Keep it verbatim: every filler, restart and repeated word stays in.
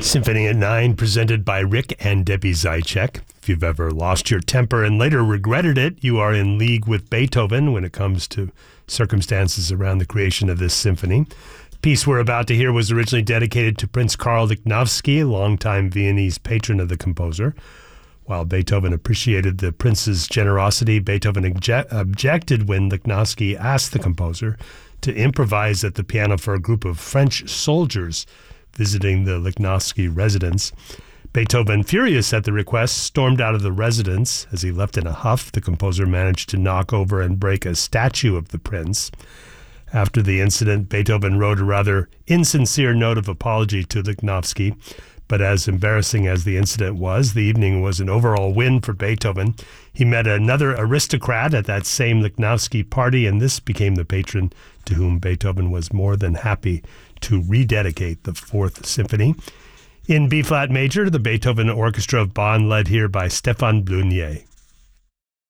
Symphony at Nine, presented by Rick and Debbie Zaitchik. If you've ever lost your temper and later regretted it, you are in league with Beethoven when it comes to circumstances around the creation of this symphony. The piece we're about to hear was originally dedicated to Prince Karl Lichnowsky, longtime Viennese patron of the composer. While Beethoven appreciated the prince's generosity, Beethoven obje- objected when Lichnowsky asked the composer to improvise at the piano for a group of French soldiers visiting the Lichnowsky residence. Beethoven, furious at the request, stormed out of the residence. As he left in a huff, the composer managed to knock over and break a statue of the prince. After the incident, Beethoven wrote a rather insincere note of apology to Lichnowsky. But as embarrassing as the incident was, the evening was an overall win for Beethoven. He met another aristocrat at that same Lichnowsky party, and this became the patron to whom Beethoven was more than happy to rededicate the Fourth Symphony. In B-flat major, the Beethoven Orchestra of Bonn, led here by Stefan Blunier.